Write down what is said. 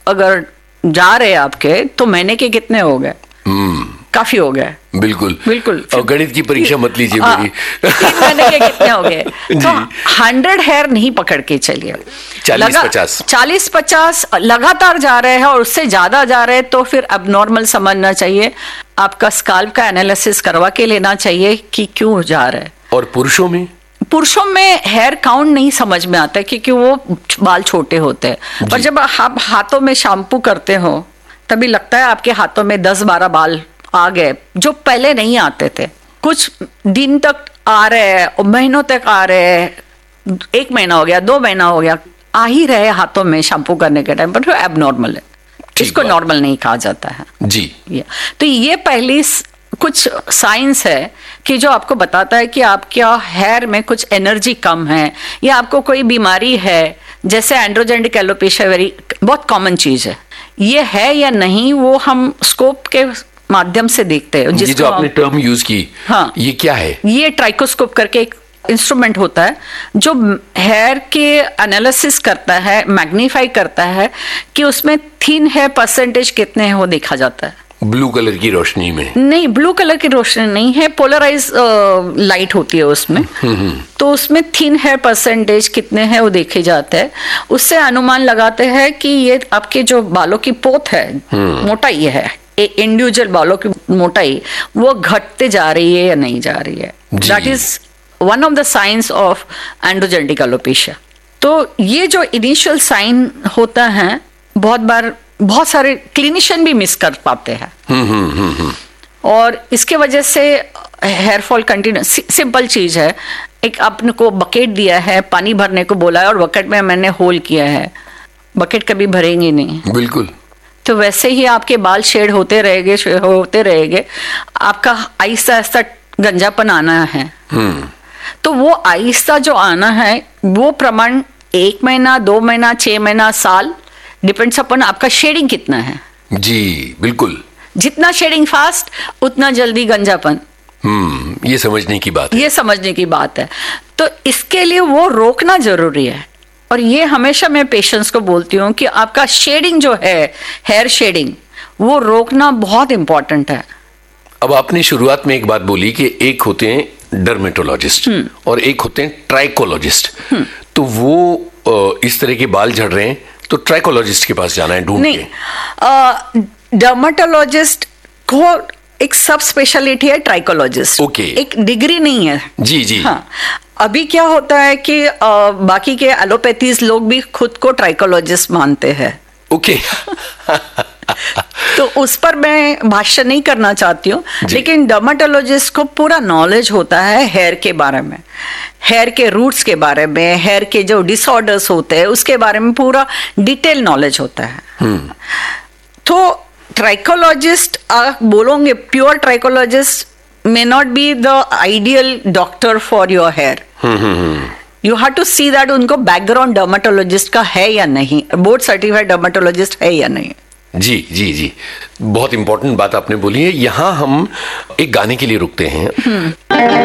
अगर जा रहे आपके, तो महीने के कितने हो गए? काफी हो गए। बिल्कुल बिल्कुल। और गणित की परीक्षा मत लीजिए मेरी। 3 महीने के कितने हो गए? तो 100 हेयर नहीं पकड़ के चलिए, 40-50 लगातार जा रहे हैं और उससे ज्यादा जा रहे हैं, तो फिर अब नॉर्मल समझना चाहिए। आपका स्काल्प का एनालिसिस करवा के लेना चाहिए कि क्यों जा रहे हैं। और पुरुषों में हेयर काउंट नहीं समझ में आता है क्योंकि वो बाल छोटे होते हैं, पर जब आप हाथों में शैम्पू करते हो तभी लगता है आपके हाथों में 10-12 बाल आ गए जो पहले नहीं आते थे। कुछ दिन तक आ रहे हैं और महीनों तक आ रहे हैं, 1 महीना हो गया, 2 महीना हो गया, आ ही रहे हाथों में शैम्पू करने के टाइम पर, तो एबनॉर्मल है, इसको नॉर्मल नहीं कहा जाता है जी। तो ये पहली कुछ साइंस है कि जो आपको बताता है कि आपके हेयर में कुछ एनर्जी कम है या आपको कोई बीमारी है, जैसे एंड्रोजेनिक एलोपेशिया बहुत कॉमन चीज है। ये है या नहीं वो हम स्कोप के माध्यम से देखते हैं। जिसको जो आपने टर्म यूज की, हाँ, ये क्या है? ये ट्राइकोस्कोप करके एक इंस्ट्रूमेंट होता है जो हेयर के एनालिसिस करता है, मैग्नीफाई करता है कि उसमें थिन हेयर परसेंटेज कितने हैं वो देखा जाता है। ब्लू कलर की रोशनी में नहीं, ब्लू कलर की रोशनी नहीं है, पोलराइज लाइट होती है उसमें। तो उसमें थिन हेयर परसेंटेज कितने हैं वो देखे जाते हैं। उससे अनुमान लगाते हैं कि ये आपके जो बालों की पोत है, मोटाई है, इंडिविजुअल बालों की मोटाई वो घटते जा रही है या नहीं जा रही है। That is one of the science of androgenic alopecia. तो ये जो इनिशियल साइन होता है, बहुत सारे क्लिनिशियन भी मिस कर पाते हैं। और इसके वजह से हेयर फॉल कंटिन्यू। सिंपल चीज है, एक आपने को बकेट दिया है, पानी भरने को बोला है और बकेट में मैंने होल किया है, बकेट कभी भरेंगे नहीं। बिल्कुल। तो वैसे ही आपके बाल शेड होते रहेंगे, आपका आहिस्ता आहिस्ता गंजापन आना है। तो वो आहिस्ता जो आना है वो प्रमाण 1 महीना, 2 महीना, 6 महीना, साल, डिपेंड्स अपन आपका शेडिंग कितना है। जी बिल्कुल। जितना शेडिंग फास्ट उतना जल्दी गंजापन। ये समझने की बात है। तो इसके लिए वो रोकना जरूरी है। और ये हमेशा मैं पेशेंट्स को बोलती हूँ कि आपका शेडिंग जो है, हेयर शेडिंग, वो रोकना बहुत इंपॉर्टेंट है। अब आपने शुरुआत में एक बात बोली कि एक होते हैं डर्मेटोलॉजिस्ट और एक होते हैं ट्राइकोलॉजिस्ट। तो वो इस तरह के बाल झड़ रहे हैं तो ट्राइकोलॉजिस्ट के पास जाना है ढूंढ के। डर्मेटोलॉजिस्ट को एक सब स्पेशलिटी है ट्राइकोलॉजिस्ट। ओके। एक डिग्री नहीं है। जी जी। हाँ, अभी क्या होता है कि बाकी के एलोपैथीज लोग भी खुद को ट्राइकोलॉजिस्ट मानते हैं। ओके। तो उस पर मैं भाष्य नहीं करना चाहती हूँ, लेकिन डर्मेटोलॉजिस्ट को पूरा नॉलेज होता है हेयर के बारे में, हेयर के रूट्स के बारे में, हेयर के जो डिसऑर्डर्स होते हैं उसके बारे में पूरा डिटेल नॉलेज होता है। तो ट्राइकोलॉजिस्ट आप बोलोगे, pure trichologist may not be the ideal doctor for your hair. You have to see that उनको बैकग्राउंड डर्मेटोलॉजिस्ट का है या नहीं, बोर्ड सर्टिफाइड डर्मेटोलॉजिस्ट है या नहीं। जी जी जी, बहुत इंपॉर्टेंट बात आपने बोली है। यहाँ हम एक गाने के लिए रुकते हैं।